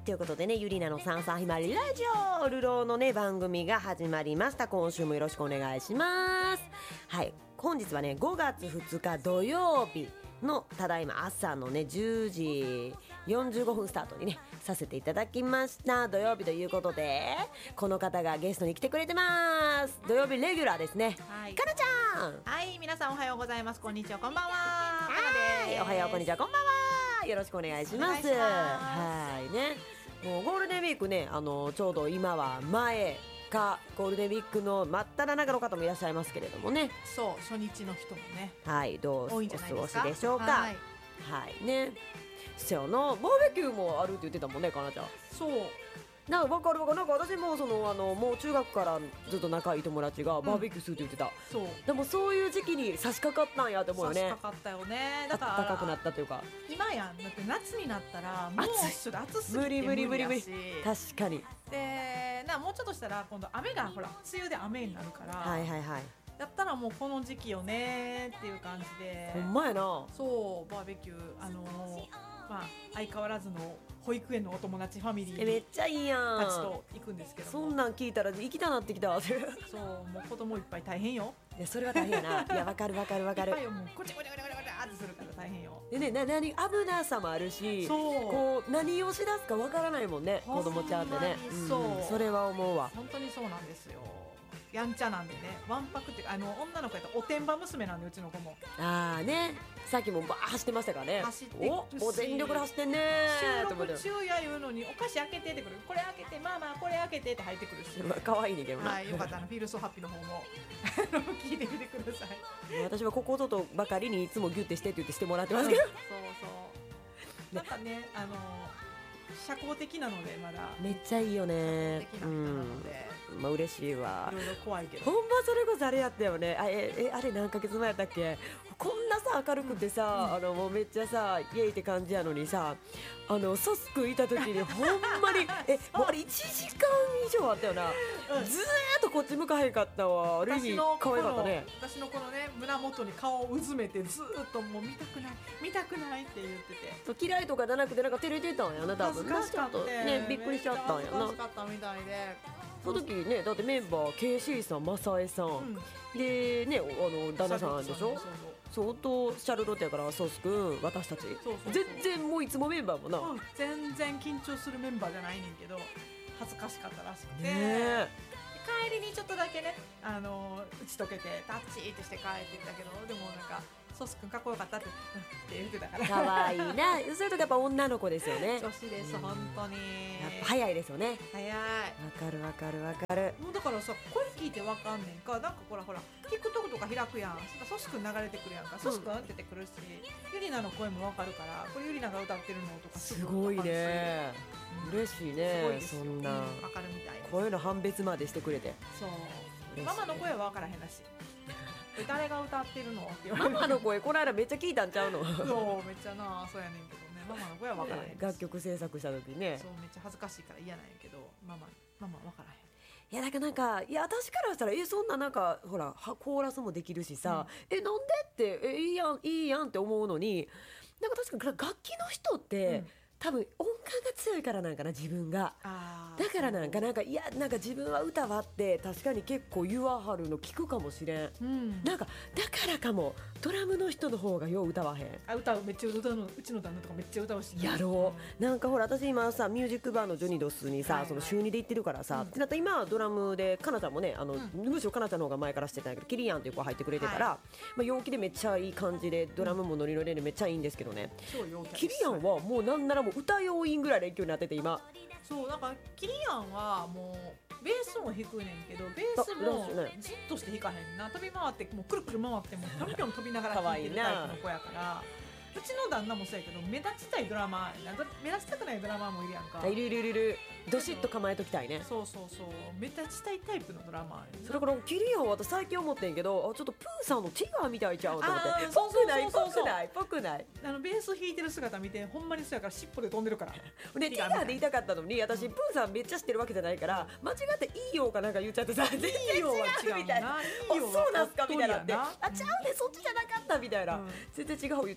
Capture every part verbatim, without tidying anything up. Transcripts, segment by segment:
ということでね、ゆりなのさんさんひまりラジオルローのね番組が始まりました。今週もよろしくお願いします。はい、本日はねごがつふつか土曜日のただいま朝のねじゅうじよんじゅうごふんスタートにねさせていただきました。土曜日ということでこの方がゲストに来てくれてます。土曜日レギュラーですね、はい、かなちゃん。 はい、皆さんおはようございます。こんにちは、こんばんは。 はい、おはよう、こんにちは、こんばんは。よろしくお願いします。はいね、もうゴールデンウィークね、あのちょうど今は前かゴールデンウィークの真っ只中の方もいらっしゃいますけれどもね。 そう、初日の人もね、 はい、どうお過ごしでしょうか。 はい、 はいね、そうのバーベキューもあるって言ってたもんね、かなちゃん。 そうなんか分かる分かる。なんか私もそのあのもう中学からずっと仲いい友達がバーベキューするって言ってた、うん、そうでもそういう時期に差し掛かったんやと思うよね。 差し掛かったよね。だから暖かくなったというか、 今やんだって夏になったらもうちょっと暑すぎて無理無理無理無理。 確かに。 でなもうちょっとしたら今度雨がほら梅雨で雨になるから、 はいはいはい、 やったらもうこの時期よねっていう感じで。 ほんまやな。 そうバーベキュー、あのー、まあ相変わらずの保育園のお友達ファミリーめっちゃいいやんたちと行くんですけども、 そんなん聞いたら行きたなってきた。 そうもう子供いっぱい大変よ。 いやそれは大変やな。いやわかるわかるわかる。 いっぱいよ、もうこちゃこちゃこちゃこちゃこちゃってするから大変よ。 でね、な何危なさもあるし、 そうこう何をしだすかわからないもんね、子供ちゃんってね。 そう、 うん、それは思うわ。 本当にそうなんですよ。やんちゃなんでね、わんぱくっていうか、あの女の子やったらおてんば娘なんで、うちの子も。 ああね、さっきもバー走ってましたからね。 走ってるし、 お、お全力で走ってんねー。 収録中や言うのにお菓子開けてってくる。これ開けて、まあまあこれ開けてって入ってくるし。 可愛いねけどな。 はい、よかったらフィールソーハッピーの方も聞いてみてください。 私はここぞとばかりにいつもギュッてしてって言ってしてもらってますけど。そうそう。なんかね、あの社交的なのでまだ。 めっちゃいいよね。 的な人なので。 うん、まあ嬉しいわ。 いろいろ怖いけど。 ほんまそれこそあれやったよね。あええあれ何ヶ月前やったっけ。こんなさ明るくてさ、うん、あのもうめっちゃさイエイって感じやのにさ、あのソスくんいた時にほんまにえもうあれいちじかん以上あったよな。うん、ずーっとこっち向かへんかったわ。ある意味可愛かったね。 私のこのね胸元に顔をうずめてずーっともう見たくない見たくないって言ってて。 嫌いとかじゃなくてなんか照れてたんやな多分。 恥ずかしかったね、びっくりしちゃったんやな。 恥ずかしかったみたいで。 その時ね、だってメンバー ケーシー さん、マサエさん、うん、でね、あの旦那さんでしょ。相当シャルロッテやからソースくん私たち。そうそうそう、全然もういつもメンバーもな、うん、 全然緊張するメンバーじゃないねんけど恥ずかしかったらしくて、 ね、 帰りにちょっとだけね、あのー、打ち解けてタッチってして帰ってきたけど、でもなんかソースくんかっこよかったって、って言ってたから。 可愛いな。そういうとやっぱ女の子ですよね。 女子です、うん、本当に。 やっぱ早いですよね。 早い。 わかるわかるわかる。 もうだからさ、声聞いてわかんねんか。なんかほらほら TikTok とか開くやん。ソスくん流れてくるやんか。ソスくんって出てくるし、ゆりなの声もわかるから、これゆりなが歌ってるのとかすごいね。うん、嬉しいね。そんなわかるみたい。 声の判別までしてくれて。 そう。ママの声はわからへんらしい。誰が歌ってるのってママの声この間めっちゃ聞いたんちゃうの。 そうめっちゃな、そうやねんけどね、ママの声は分からへん。 楽曲制作した時ね、 そうめっちゃ恥ずかしいから嫌なんやけど、ママママ分からへん。 いやだからなんかいや私からしたらえそんななんかほらコーラスもできるしさ、うん、えなんでってえいいやんいいやんって思うのに、なんか確かに楽器の人って、うん、多分音感が強いからなんかな自分が。だからなんかなんかいやなんか自分は歌はって確かに結構言わはるの聞くかもしれん、うん、なんかだからかもドラムの人の方がよう歌わへん。 あ歌うめっちゃ歌うの、うちの旦那とかめっちゃ歌うし、 やろう、うん、なんかほら私今さミュージックバーのジョニドスにさ、はいはい、その週にで行ってるからさ、うん、ってなったら今はドラムでかなちゃんもねあの、うん、むしろかなちゃんの方が前からしてたんやけどキリアンっていう子入ってくれてから、はい、まあ、陽気でめっちゃいい感じでドラムもノリノリでめっちゃいいんですけどね、うん、キリアンはもうなんならもう歌要員ぐらいの影響になってて今。 そうなんかキリアンはもうベースも弾くねんけどベースもじっとして弾かへんな、飛び回ってもうくるくる回ってもぴょんぴょん飛びながら弾いてるタイプの子やからうちの旦那もそうやけど目立ちたいドラマー目立ちたくないドラマーもいるやんか。 いるいるいるどしっと構えときたいね。 そうそうそう目立ちたいタイプのドラマー。 それからキリアンは私最近思ってんけどあちょっとプーさんのティガーみたいちゃうと思ってぽくないぽくないぽくないあのベース弾いてる姿見てほんまにそうやから尻尾で飛んでるからね。ティガーで言いたかったのに私、うん、プーさんめっちゃ知ってるわけじゃないから間違っていいよかなんか言っちゃってさ全然違うみたいな。そうなんすかみたいなってあちゃうねそっちじゃなかったみたいな、うん、全然違う言っちゃってさ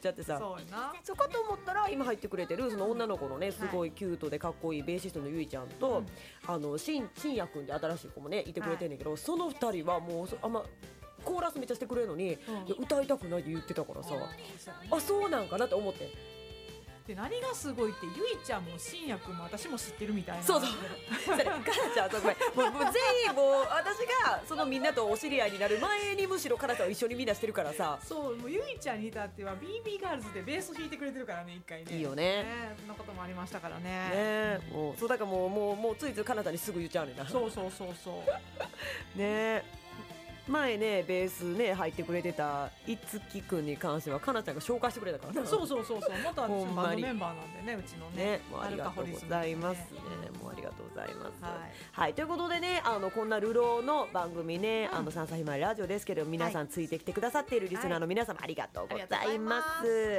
そうやな。 そうかと思ったら今入ってくれてるその女の子のねすごいキュートでかっこいいベーシストのゆいちゃんと、 うん、 あのしんしんやくんって新しい子もねいてくれてんねんけど、はい、そのふたりはもうあんまコーラスめっちゃしてくれるのに、うん、歌いたくないって言ってたからさ、あ, あそうなんかなって思って。 で何がすごいってゆいちゃんもしんやくんも私も知ってるみたいな。 そうそうそれかなちゃんとごめんもうもう全員もう私がそのみんなとお知り合いになる前にむしろかなちゃんを一緒にみんなしてるからさ。 そうもうゆいちゃんに至っては ビービー ガールズでベース弾いてくれてるからね一回ね。 いいよね。 ねそんなこともありましたからね。 ねもうそうだからもうもうもうついついかなちゃんにすぐ言っちゃうねんな。 そうそうそうそうね前ねベースね入ってくれてたいつきくんに関してはかなちゃんが紹介してくれたからな。 そうそうそうそう元私のバンドメンバーなんでねうちのね。 ねもうありがとうございますね。もうありがとうございます。はい、はい、ということでねあのこんな流浪の番組ね、うん、あのさんさいまでラジオですけど皆さんついてきてくださっているリスナーの皆様、はい、ありがとうございます。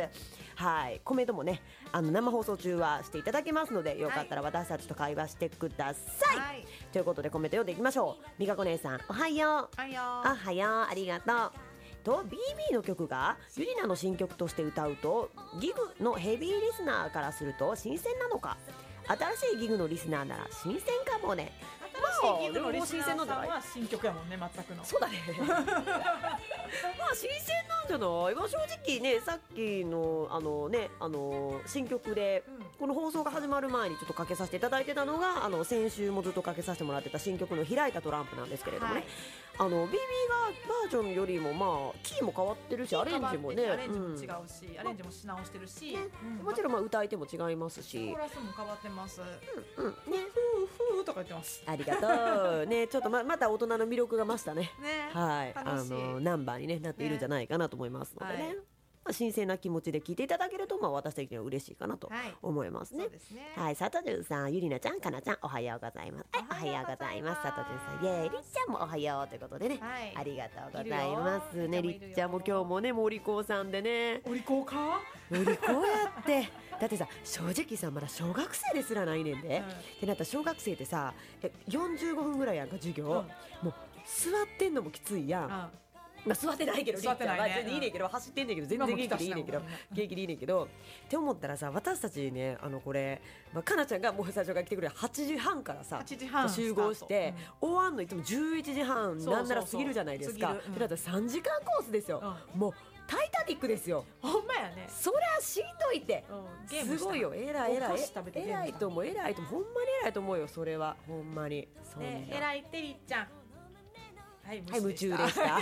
はい、コメントもねあの生放送中はしていただけますのでよかったら私たちと会話してください、はい、ということでコメント読んでいきましょう。みかこ姉さんおはよう。 おはよう。 おはようありがとう。と ビービー の曲がゆりなの新曲として歌うとギグのヘビーリスナーからすると新鮮なのか。新しいギグのリスナーなら新鮮かもね。 新しいギグのリスナーさんは新曲やもんね全くの。 そうだねまあ新鮮なんじゃない。まあ、正直ねさっきのあのねあの新曲で、うん、この放送が始まる前にちょっとかけさせていただいてたのがあの先週もずっとかけさせてもらってた新曲の開いたトランプなんですけれどもね、はい、あの ビービー がバージョンよりもまあキーも変わってるしアレンジもねアレンジも違うし、うん、アレンジもし直してるし、ねうん、もちろんまあ歌い手も違いますしコーラスも変わってます。 うんうんねふうふうとか言ってます。 ありがとうねちょっと ま, また大人の魅力が増したね。 ねはいあのナンバーに、ね、なっているんじゃないかなと思いますのでね、はいまあ、新鮮な気持ちで聴いていただけると、まあ、私的には嬉しいかなと思いますね。はい、そうですね。はい、さとじゅんさん、ゆりなちゃん、かなちゃん、おはようございます。はい、おはようございます。さとじゅんさん、イエーイ、りっちゃんもおはようということでね、はい、ありがとうございます。ね、りっちゃんも今日もね、もうお利口さんでね。 お利口か？ お利口やって。だってさ、正直さ、まだ小学生ですらないねんで。うん、ってなったら小学生ってさ、よんじゅうごふんぐらいやんか、授業。うん、もう座ってんのもきついやん。うんまあ、座ってないけど座ってないね、 まあ、全然いいねんけど、うん、走ってんねんけど全然元気でいいねんけど元気でいいねんけどって思ったらさ私たちねあのこれ、まあ、かなちゃんがもう最初から来てくれはちじはんからさ集合して、うん、終わんのいつもじゅういちじはんなんなら過ぎるじゃないですか。そうそうそうってなったらさんじかんコースですよ、うん、もうタイタニックですよ。 ほんまやね。 そりゃしんどいって、うん、すごいよ。えらいえらいえらいと思うえらいと思うほんまにえらいと思うよそれはほんまにそんな、 ね、えらいてりちゃんはい、 はい、夢中でした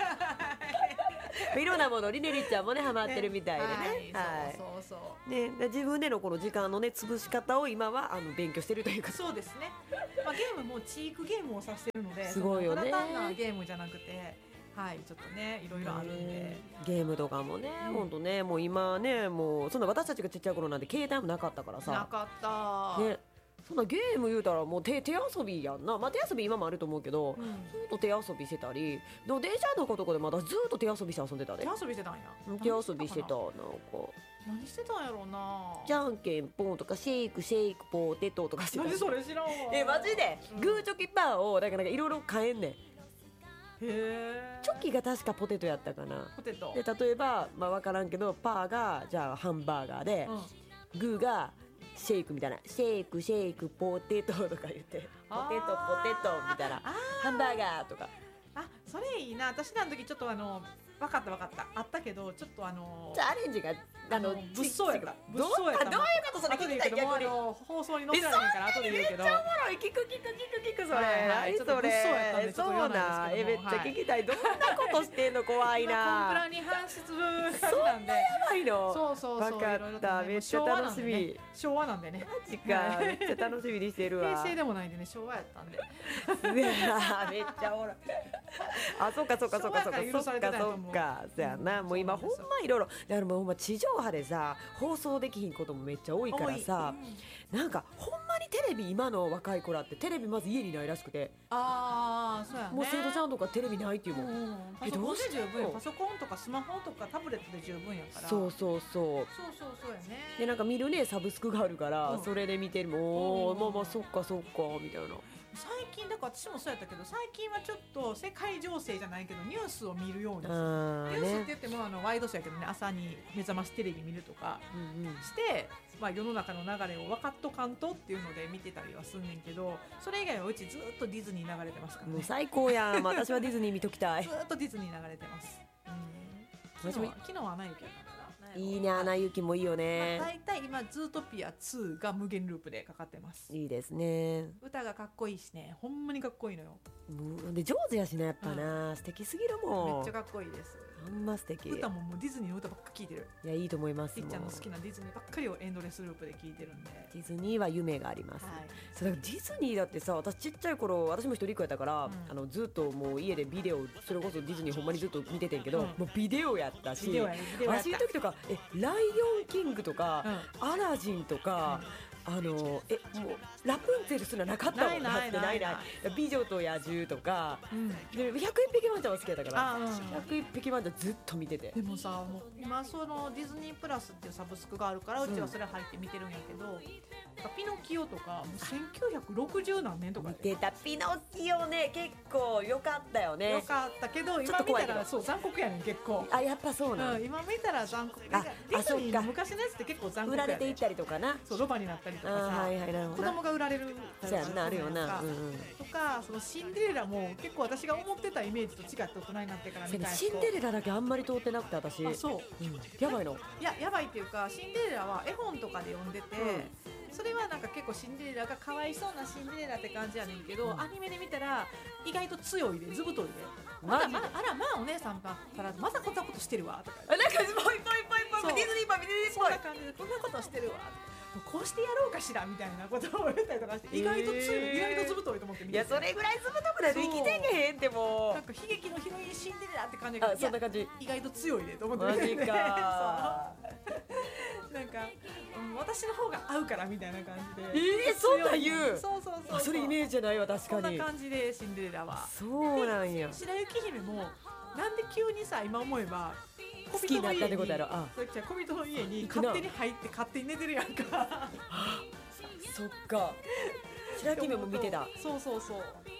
いろんなものにねりっちゃんもねハマってるみたいでね、 はい、そうそうそうね自分でのこの時間のね潰し方を今はあの勉強してるというかそうですね、まあ、ゲームもチークゲームをさせてるのですごいよね。 ただ単なゲームじゃなくてはいちょっとねいろいろあるんでゲームとかもね、うん、ほんとねもう今ねもうそんな私たちがちっちゃい頃なんて携帯もなかったからさなかったねそんなゲーム言うたらもう 手, 手遊びやんな、まあ、手遊び今もあると思うけど、うん、ずっと手遊びしてたりでも電車のことでまだずっと手遊びして遊んでたで。 手遊びしてたんや。 手遊びしてたなんか何してたんやろうな。 じゃんけんポンとかシェイクシェイクポテトとかしてた。 何それ知らんわ。 えマジで、うん、グーチョキパーをなんかなんかいろいろ変えんねん。へえ。 チョキが確かポテトやったかな。 ポテトで例えばまあ分からんけどパーがじゃあハンバーガーで、うん、グーがシェイクみたいなシェイクシェイクポテトとか言ってポテトポテトみたいなハンバーガーとかあそれいいな。私らの時ちょっとあの分かった分かったあったけどちょっとあのじゃあアレンジがあの物騒やった物騒やったどういうことそれ聞きたいけどもうあの放送に載せられへんから後で言うけどめっちゃおもろい聞く聞く聞く聞くそれ、 はいはい、ちょっと物騒やったんでちょっと言わないですけどもえめっちゃ聞きたい、はい、どんなことしてんの怖いなコンプラに反する感じなんでそんなやばいのそうそうそう分かった、ね、めっちゃ楽しみ昭和なんでねマジかめっちゃ楽しみにしてるわ平成でもないんでね昭和やったんでめっちゃおもろいあそっかそっかそっかそっかそっかそっかそやなもう今ほんまいろいろだからもうほんま地上波でさ放送できひんこともめっちゃ多いからさ、うん、なんかほんまにテレビ今の若い子らってテレビまず家にないらしくてああそうやねもう生徒さんとかテレビないっていうもん、うん、 パソコンで十分パソコンとかスマホとかタブレットで十分やからそうそうそうそうそうそうやねでなんか見るねサブスクがあるから、うん、それで見てるもん、うん、まあまあそっかそっかみたいな最近だから私もそうやったけど、最近はちょっと世界情勢じゃないけどニュースを見るようにして、ニュースって言ってもあのワイドショーやけどね、朝に目覚ましテレビ見るとかして、うんうん、まあ、世の中の流れを分かっとかんとっていうので見てたりはすんねんけど、それ以外はうちずっとディズニー流れてますからね。 もう最高やん私はディズニー見ときたいずっとディズニー流れてます、うん、昨日は昨日はアナ雪やったからいいね、アナ雪もいいよね。 だいたい今ズートピアツーが無限ループでかかってます。 いいですね。 歌がかっこいいしね、ほんまにかっこいいのよ。 で上手やしな、やっぱな、うん、素敵すぎるもん。 めっちゃかっこいいです。 ほんま素敵。 歌ももうディズニーの歌ばっか聴いてる。 いや、いいと思います。 りっちゃんの好きなディズニーばっかりをエンドレスループで聴いてるんで。 ディズニーは夢があります、はい、そうだからディズニーだってさ、私ちっちゃい頃、私も一人っ子やったから、うん、あのずっともう家でビデオ、それこそディズニーほんまにずっと見ててんけど、うん、もうビデオやったし、私の時とかえライオンキングとか、うん、アラジンとか、うん、あのえもうラプンツェルすらなかったもん。 ないないないない。 美女と野獣とか、うん、でひゃくいっぴきワンちゃんは好きやったから、うん、ひゃくいっぴきワンちゃんずっと見てて。 でもさ、もう今そのディズニープラスっていうサブスクがあるから、うちはそれ入って見てるんやけど、うん、ピノキオとかもうせんきゅうひゃくろくじゅう何年とか見てた。ピノキオね、結構良かったよね。 良かったけど、今見たらそう残酷やねん結構。 あ、やっぱそうなの、 うん、今見たら残酷。あ、ディズニーの昔のやつって結構残酷やね。 売られていったりとかな。 そう、ロバになったりとかさ、 はいはい、なるほど、 子供が売られるそうやんな、あるよな、うんうん、 とか、そのシンデレラも結構私が思ってたイメージと違って大人になってから見たい。 シンデレラだけあんまり通ってなくて、私。 あ、そう、 うん、やばいの。 いや、やばいっていうか、シンデレラは絵本とかで読んでて、うん、それはなんか結構シンデレラがかわいそうなシンデレラって感じやねんけど、うん、アニメで見たら意外と強いで、図太いで、まだまだ、あらまあお姉さんからまだこんなことしてるわとか、 なんかぽいぽいぽいぽい、ディズニーぽい、ディズニーぽい、 そんな感じでこんなことしてるわとか、こうしてやろうかしらみたいなことを言ったりとかして、意外と強い、えー、意外と図太いと思って見てて、 いや、それぐらい図太くないと生きてけへんってもう。 なんか悲劇のヒロインシンデレラって感じだけど、 そんな感じ。 意外と強いでと思って見てて、マジかなんか、うん、私の方が合うからみたいな感じで。 えー、そんなん言う。 そうそうそうそう。 あ、それイメージじゃないわ、確かに。 そんな感じでシンデレラは。 そうなんや。 白雪姫もなんで急にさ、今思えば好きになったってことやろ。あ、 小人の家に勝手に入って勝手に寝てるやんか。 そっか。白雪姫も見てた。 そうそうそう。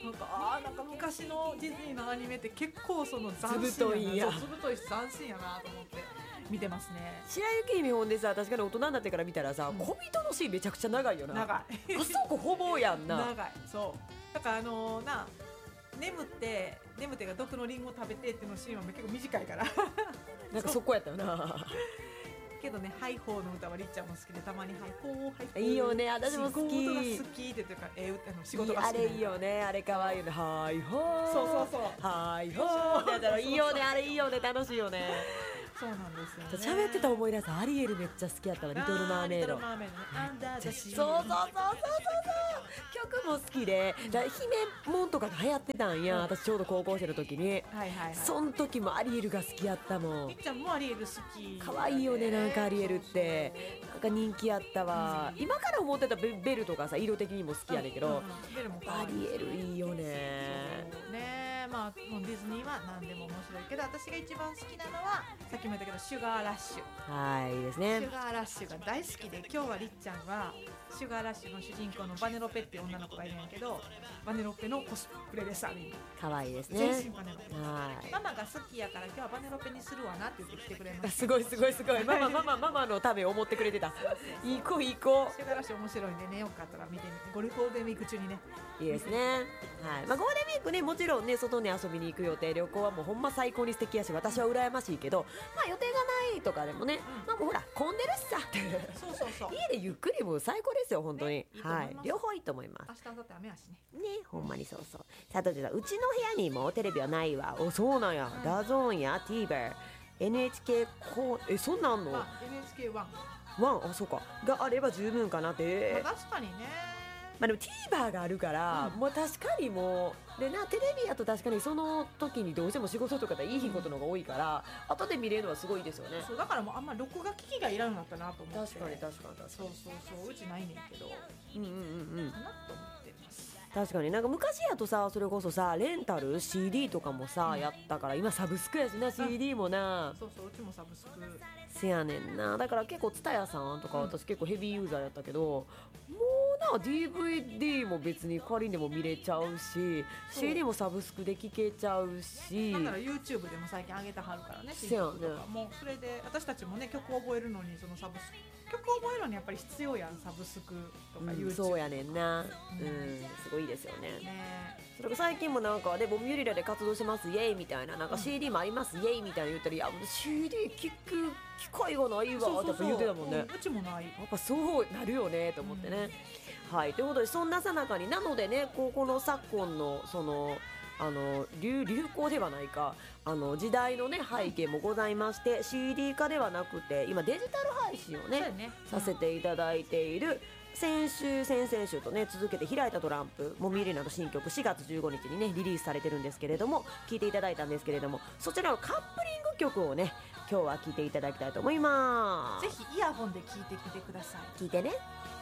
なんか、あー、なんか昔のディズニーのアニメって結構その斬新やな。 ずぶといや。 ずぶといし斬新やなと思って見てますね。 白雪姫ほんでさ、確かに大人になってから見たらさ、うん、小人のシーンめちゃくちゃ長いよな。 長い。あそこほぼやんな。 長い。そう。だからあのー、な。眠って眠ってが毒のリンゴ食べてっていうのシーンは結構短いからなんかそこやったよな。 けどね、ハイホーの歌はりっちゃんも好きで、たまにハイホーハイホーいいよね、私も好き。 仕事が好きって言ってるから、えー、あの仕事が好き。 あれいいよね、あれ可愛いよね。ハイホー。 そうそうそう。 ハイホーってやったらいいよね、あれいいよね、楽しいよね。 そうなんですよね。 喋ってた思い出す。アリエルめっちゃ好きやったわ。リトルマーメイド。 リトルマーメイドね。アンダーザシー。 そうそうそうそうそうそう。曲も好きで、じゃあ姫もんとかが流行ってたんや。私ちょうど高校生の時に。はいはいはい。 そん時もアリエルが好きやったもん。 りっちゃんもアリエル好き。 可愛いよね、なんかアリエルってなんか人気やったわ。今から思ってたベベルとかさ、色的にも好きやねんけど、 ベルもアリエルいいよね。 ね。まあ、もうディズニーは何でも面白いけど、私が一番好きなのはさっきも言ったけどシュガーラッシュ。 はいですね。 シュガーラッシュが大好きで、今日はりっちゃんはシュガーラッシュの主人公のバネロペっていう女の子がいるんやけど、バネロペのコスプレですある意味。 可愛いですね。 全身バネロペ。はい。ママが好きやから今日はバネロペにするわなって言ってきてくれました。 すごいすごいすごい。ママママママのためを思ってくれてた。いい子いい子。 シュガーラッシュ面白いんでね、よかったら見てみて。ゴールデンウィーク中にね。 いいですね。はい。まあゴールデンウィークね、もちろんね、外に遊びに行く予定、旅行はもうほんま最高に素敵やし、私は羨ましいけど、まあ予定がないとかでもね、うん、まあもうほら混んでるしさ。 そうそうそう。 家でゆっくりも最高ですよ本当に。 ね、いいはい。両方いいと思います。 明日明後日雨やしね。 ね、ほんまにそうそう。さあ、とじゃうちの部屋にもテレビはないわ。お、そうなんや。うん、ダゾーンや TVer、エヌエイチケー こうえそんなんあんの？ まあ、エヌエイチケーワン。 ワン、あ、そうか。があれば十分かなって。 まあ、確かにね。 まあでも TVer があるから、うん、もう確かにもうでな、テレビやと確かにその時にどうしても仕事とかでいいことの方が多いから、うん、後で見れるのはすごいですよね。 そうだからもうあんま録画機器がいらんなったなと思って。 確かに確かに確かに。 そうそうそう、うちないねんけど、 うんうんうんうんかなと思ってます。 確かになんか昔やとさ、それこそさレンタル シーディー とかもさ、うん、やったから、今サブスクやしな シーディー もな。 そうそう、うちもサブスクせやねんな。だから結構TSUTAYAさんとか私結構ヘビーユーザーやったけど、もうな ディーブイディー も別に借りんでも見れちゃうし シーディー もサブスクで聴けちゃうし、 なんなら YouTube でも最近上げてはるからね、 せやね、 とかもうそれで私たちもね曲を覚えるのにそのサブスク曲を覚えるのにやっぱり必要やん、サブスクとか YouTube、 うん、そうやねんな、うん、すごいいいですよね。ね、それが最近もなんかでボミュリラで活動してますイエイみたいな、なんか シーディー もありますイエイみたいな言ったら、いや シーディー 聴く機会がないわってやっぱ言ってたもんね。 うちもない、 やっぱそうなるよねと思ってね、うん、はい、ということでそんなさなかに、なのでね、ここの昨今のそのあの 流, 流行ではないか、あの時代のね背景もございまして、 シーディー 化ではなくて今デジタル配信を ね, ね、うん、させていただいている、先週先々週とね続けて開いたトランプもミリナの新曲しがつじゅうごにちにねリリースされてるんですけれども、聴いていただいたんですけれども、そちらのカップリング曲をね今日は聴いていただきたいと思います。 ぜひイヤホンで聴いてみてください。 聴いてね。